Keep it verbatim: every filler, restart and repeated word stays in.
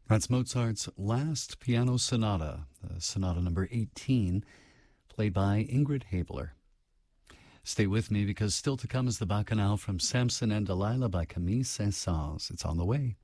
That's Mozart's last piano sonata, uh, sonata number eighteen, played by Ingrid Habler. Stay with me because still to come is the Bacchanal from Samson and Delilah by Camille Saint-Saëns. It's on the way.